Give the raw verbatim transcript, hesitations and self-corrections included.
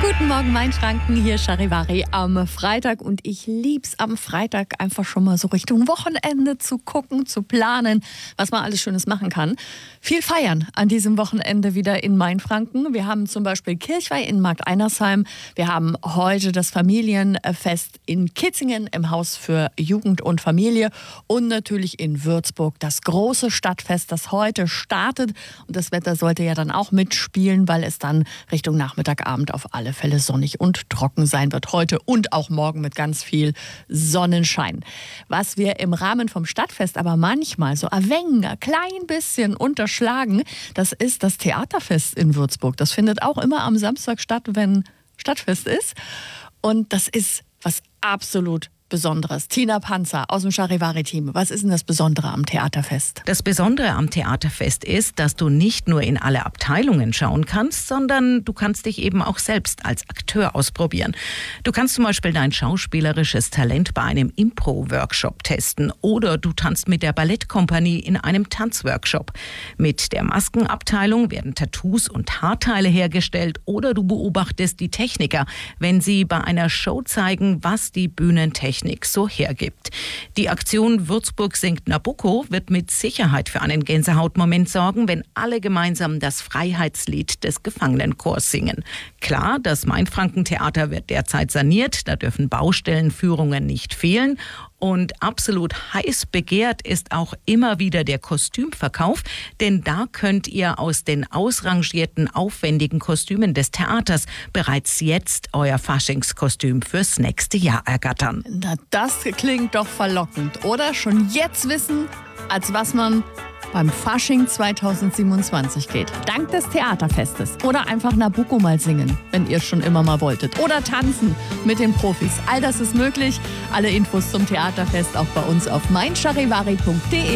Guten Morgen, Mainfranken, hier Charivari am Freitag und ich lieb's am Freitag einfach schon mal so Richtung Wochenende zu gucken, zu planen, was man alles Schönes machen kann. Viel feiern an diesem Wochenende wieder in Mainfranken. Wir haben zum Beispiel Kirchweih in Markt Einersheim. Wir haben heute das Familienfest in Kitzingen im Haus für Jugend und Familie und natürlich in Würzburg das große Stadtfest, das heute startet. Und das Wetter sollte ja dann auch mitspielen, weil es dann Richtung Nachmittagabend auf alle Fälle sonnig und trocken sein wird heute und auch morgen mit ganz viel Sonnenschein. Was wir im Rahmen vom Stadtfest aber manchmal so ein wenig, ein klein bisschen unterschlagen, das ist das Theaterfest in Würzburg. Das findet auch immer am Samstag statt, wenn Stadtfest ist. Und das ist was absolut Besonderes. Tina Panzer aus dem Charivari-Team. Was ist denn das Besondere am Theaterfest? Das Besondere am Theaterfest ist, dass du nicht nur in alle Abteilungen schauen kannst, sondern du kannst dich eben auch selbst als Akteur ausprobieren. Du kannst zum Beispiel dein schauspielerisches Talent bei einem Impro-Workshop testen oder du tanzt mit der Ballettkompanie in einem Tanzworkshop. Mit der Maskenabteilung werden Tattoos und Haarteile hergestellt oder du beobachtest die Techniker, wenn sie bei einer Show zeigen, was die Bühnentechnik so hergibt. Die Aktion Würzburg singt Nabucco wird mit Sicherheit für einen Gänsehautmoment sorgen, wenn alle gemeinsam das Freiheitslied des Gefangenenchors singen. Klar, das Mainfranken-Theater wird derzeit saniert, da dürfen Baustellenführungen nicht fehlen. Und absolut heiß begehrt ist auch immer wieder der Kostümverkauf, denn da könnt ihr aus den ausrangierten, aufwendigen Kostümen des Theaters bereits jetzt euer Faschingskostüm fürs nächste Jahr ergattern. Na, das klingt doch verlockend, oder? Schon jetzt wissen, als was man beim Fasching zweitausendsiebenundzwanzig geht. Dank des Theaterfestes. Oder einfach Nabucco mal singen, wenn ihr es schon immer mal wolltet. Oder tanzen mit den Profis. All das ist möglich. Alle Infos zum Theaterfest auch bei uns auf mein charivari punkt de.